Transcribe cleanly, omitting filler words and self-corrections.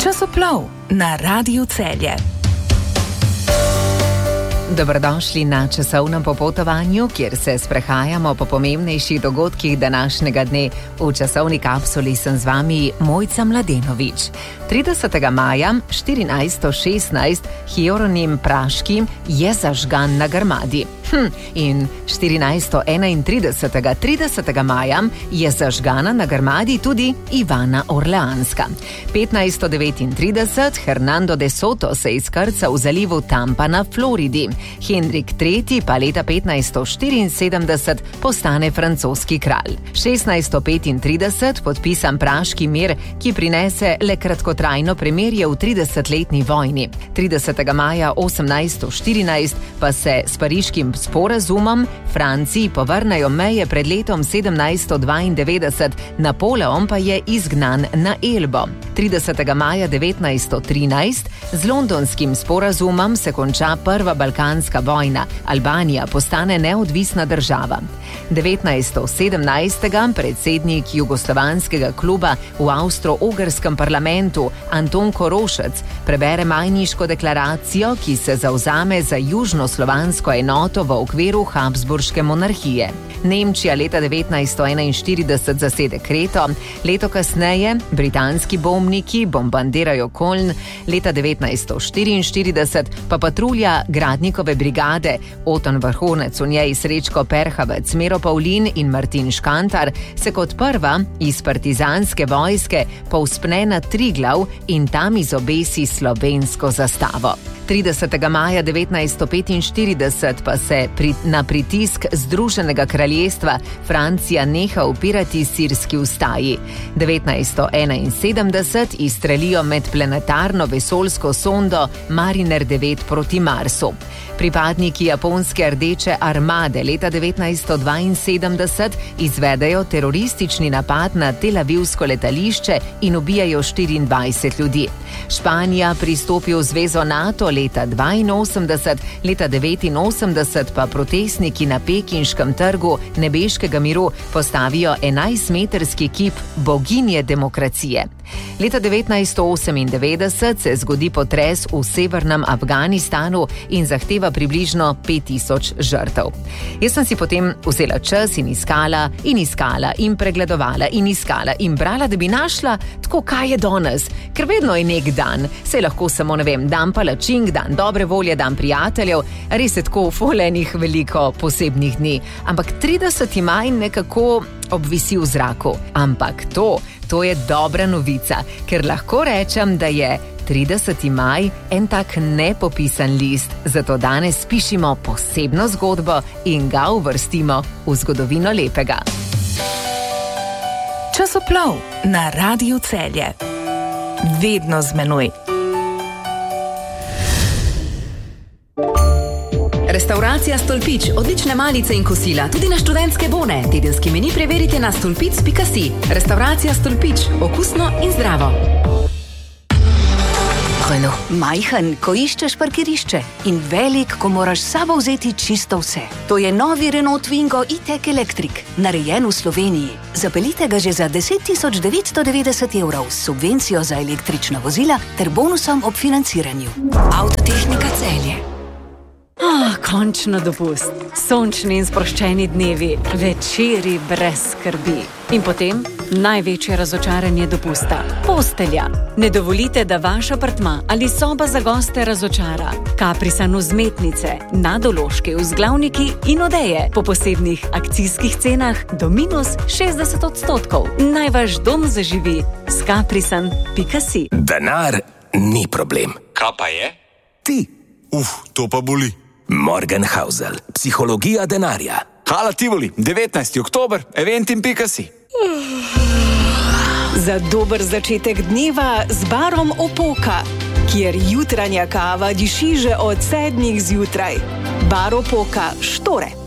Časoplov na Radiu Celje. Dobrodošli na časovnem popotovanju, kjer se sprehajamo po pomembnejših dogodkih današnjega dne. V časovni kapsuli sem z vami Mojca Mladenovič. 30. maja 1416 Hieronim Praški je zažgan na Grmadi. In 1431. 30. maja je zažgana na Grmadi tudi Ivana Orleanska. 1539 Hernando de Soto se izkrca v zalivu Tampa na Floridi. Henrik III. Pa leta 1574 postane francoski kralj. 1635 podpisan Praški mir, ki prinese le kratkotrajno premirje v 30-letni vojni. 30. maja 1814 pa se s pariškim sporazumom Franciji povrnejo meje pred letom 1792, Napoleon pa je izgnan na Elbo. 30. maja 1913 z londonskim sporazumom se konča prva balkanska vojna, Albanija postane neodvisna država. 1917. predsednik jugoslovanskega kluba v avstro-ogrskem parlamentu Anton Korošec prebere Majniško deklaracijo, ki se zavzame za južnoslovansko enoto v okviru Habsburške monarhije. Nemčija leta 1941 zasede Kreto, leto kasneje britanski bombniki bombardirajo Koln, leta 1944 pa patrulja Gradnikove brigade, Oton vrhunec v njej Srečko Perhavec, Mero Pavlin in Martin Škantar se kot prva iz partizanske vojske povzpne na Triglav in tam izobesi slovensko zastavo. 30. maja 1945 pa se na pritisk Združenega kraljestva Francija neha upirati sirski ustaji. 1971 izstrelijo medplanetarno vesoljsko sondo Mariner 9 proti Marsu. Pripadniki japonske rdeče armade leta 1972 izvedejo teroristični napad na telavivsko letališče in ubijajo 24 ljudi. Španija pristopi v zvezo NATO leta 82, leta 89 pa protestniki na pekinškem trgu nebeškega miru postavijo 11-metrski kip boginje demokracije. Leta 1998 se zgodi potres v severnem Afganistanu in zahteva približno 5000 žrtev. Jaz sem si potem vzela čas in iskala in pregledovala in iskala in brala, da bi našla tako, kaj je danes, ker vedno je nek dan. Saj lahko samo, dan palačink, dan dobre volje, dan prijateljev, res je tako folenih veliko posebnih dni. Ampak 30. maj nekako obvisi v zraku. Ampak to je dobra novica, ker lahko rečem, da je 30. maj en tak nepopisan list, zato danes pišimo posebno zgodbo in ga uvrstimo v zgodovino lepega. Časoplov na Radiu Celje. Vedno z menoj. Restauracija Stolpič, odlične malice in kosila, tudi na študentske bone. Tedenski meni preverite na stolpic.si. Restauracija Stolpič, okusno in zdravo. Majhen, ko iščeš parkirišče, in velik, ko moraš s sabo vzeti čisto vse. To je novi Renault Twingo E-Tech Electric, narejen v Sloveniji. Zapeljite ga že za 10.990 € s subvencijo za električna vozila ter bonusom ob financiranju. Avtotehnika Celje. Končno dopust. Sončni in sproščeni dnevi, večeri brez skrbi. In potem največje razočaranje dopusta. Postelja. Ne dovolite, da vaš apartma ali soba za goste razočara. Kaprisan vzmetnice, nadološke vzglavniki in odeje po posebnih akcijskih cenah do -60%. Naj vaš dom zaživi s kaprisan.si. Denar ni problem. Kaj pa je? Ti. To pa boli. Morgenhausel, psihologija denarja. Hala Tivoli, 19. oktober, eventim.si. Za dober začetek dneva z barom Opoka, kjer jutranja kava diši že od 7 zjutraj. Bar Opoka, Štore.